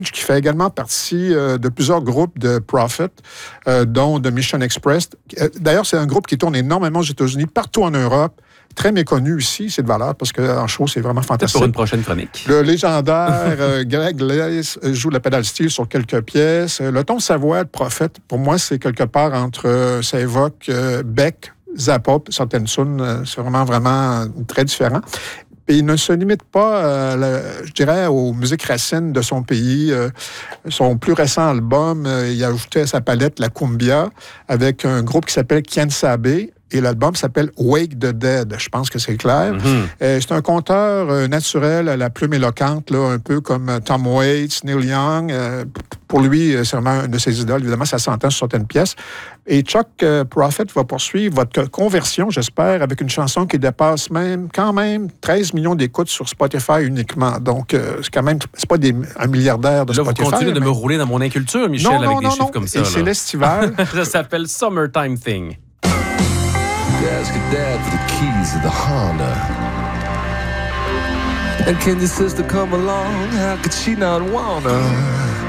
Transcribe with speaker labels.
Speaker 1: qui fait également partie de plusieurs groupes de Prophet, dont The Mission Express. D'ailleurs, c'est un groupe qui tourne énormément aux États-Unis, partout en Europe. Très méconnu ici, c'est de valeur, parce qu'en show, c'est vraiment fantastique.
Speaker 2: Pour une prochaine chronique.
Speaker 1: Le légendaire Greg Lace joue la pédale steel sur quelques pièces. Le ton de sa voix de Prophète, pour moi, c'est quelque part entre... ça évoque Beck, Zappa, certaines tunes. C'est vraiment très différent. Et il ne se limite pas, je dirais, aux musiques racines de son pays. Son plus récent album, il a ajouté à sa palette la cumbia avec un groupe qui s'appelle Quien Sabe. Et l'album s'appelle Wake the Dead. Je pense que c'est clair. C'est un conteur naturel à la plume éloquente, là, un peu comme Tom Waits, Neil Young. Pour lui, c'est vraiment une de ses idoles. Évidemment, ça s'entend sur certaines pièces. Et Chuck Prophet va poursuivre votre conversion, j'espère, avec une chanson qui dépasse quand même 13 millions d'écoutes sur Spotify uniquement. Donc, c'est pas un milliardaire de Spotify.
Speaker 2: Là, vous continuez de me rouler dans mon inculture, Michel, avec des chiffres comme ça.
Speaker 1: Et c'est l'estival.
Speaker 2: Ça s'appelle Summertime Thing.
Speaker 3: Ask your dad for the keys of the Honda. And can your sister come along? How could she not wanna?